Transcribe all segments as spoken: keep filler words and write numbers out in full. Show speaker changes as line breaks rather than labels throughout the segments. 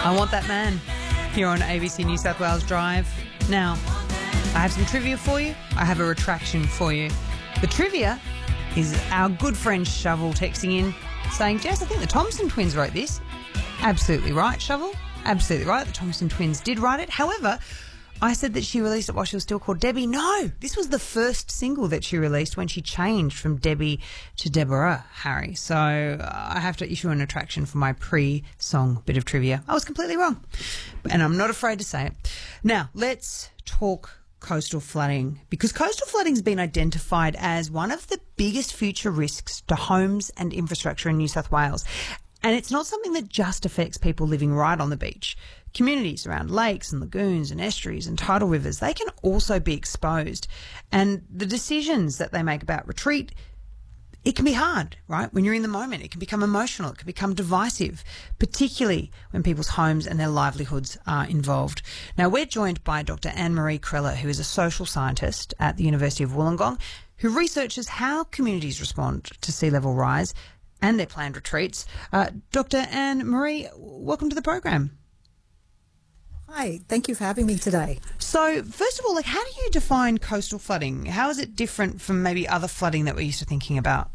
I Want That Man here on A B C New South Wales Drive. Now, I have some trivia for you. I have a retraction for you. The trivia is our good friend Shovel texting in saying, Jess, I think the Thompson twins wrote this. Absolutely right, Shovel. Absolutely right. The Thompson twins did write it. However, I said that she released it while she was still called Debbie. No, this was the first single that she released when she changed from Debbie to Deborah, Harry. So uh, I have to issue an attraction for my pre-song bit of trivia. I was completely wrong, and I'm not afraid to say it. Now, let's talk coastal flooding, because coastal flooding has been identified as one of the biggest future risks to homes and infrastructure in New South Wales. And it's not something that just affects people living right on the beach. Communities around lakes and lagoons and estuaries and tidal rivers, they can also be exposed. And the decisions that they make about retreat, it can be hard, right? When you're in the moment, it can become emotional, it can become divisive, particularly when people's homes and their livelihoods are involved. Now, we're joined by Doctor Anne-Marie Kreller, who is a social scientist at the University of Wollongong, who researches how communities respond to sea level rise and their planned retreats. Uh, Doctor Anne-Marie, welcome to the program.
Hi, thank you for having me today.
So, first of all, like, how do you define coastal flooding? How is it different from maybe other flooding that we're used to thinking about?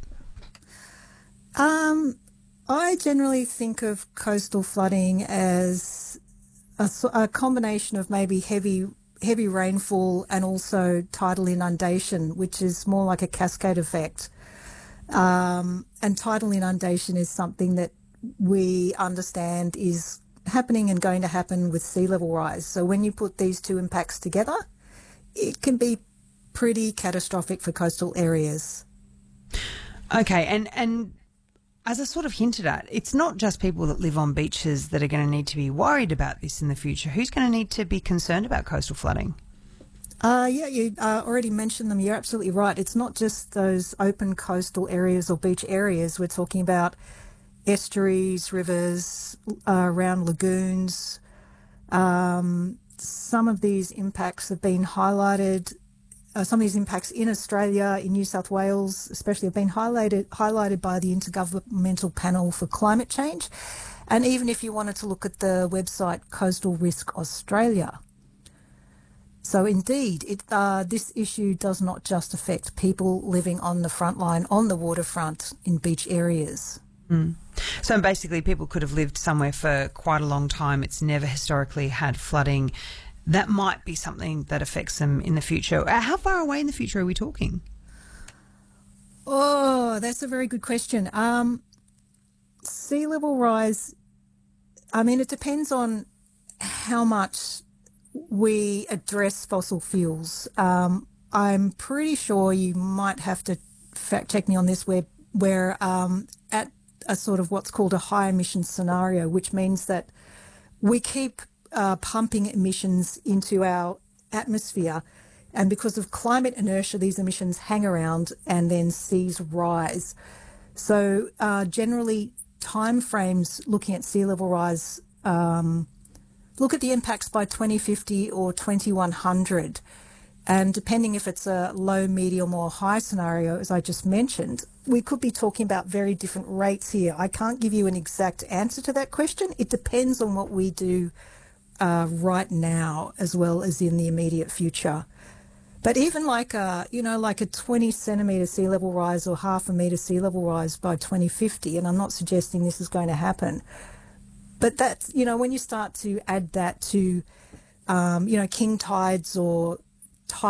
Um, I generally think of coastal flooding as a, a combination of maybe heavy heavy rainfall and also tidal inundation, which is more like a cascade effect. Um, and tidal inundation is something that we understand is happening and going to happen with sea level rise. So when you put these two impacts together, it can be pretty catastrophic for coastal areas.
Okay, and, and as I sort of hinted at, it's not just people that live on beaches that are going to need to be worried about this in the future. Who's going to need to be concerned about coastal flooding?
Uh, yeah, you uh, already mentioned them. You're absolutely right. It's not just those open coastal areas or beach areas. We're talking about estuaries, rivers, uh, around lagoons. Um, some of these impacts have been highlighted. Uh, some of these impacts in Australia, in New South Wales especially, have been highlighted highlighted by the Intergovernmental Panel for Climate Change. And even if you wanted to look at the website Coastal Risk Australia. So indeed, it, uh, this issue does not just affect people living on the front line, on the waterfront in beach areas.
Mm. So basically people could have lived somewhere for quite a long time. It's never historically had flooding. That might be something that affects them in the future. Uh, How far away in the future are we talking?
Oh, that's a very good question. Um, sea level rise, I mean, it depends on how much we address fossil fuels. Um, I'm pretty sure you might have to fact check me on this, where, where um, at a sort of what's called a high emission scenario, which means that we keep uh, pumping emissions into our atmosphere, and because of climate inertia, these emissions hang around and then seas rise. So uh, generally, time frames looking at sea level rise um, look at the impacts by twenty fifty or twenty-one hundred. And depending if it's a low, medium or high scenario, as I just mentioned, we could be talking about very different rates here. I can't give you an exact answer to that question. It depends on what we do uh, right now as well as in the immediate future. But even like a, you know, like a twenty centimetre sea level rise or half a metre sea level rise by twenty fifty, and I'm not suggesting this is going to happen, but that's, you know, when you start to add that to, um, you know, king tides or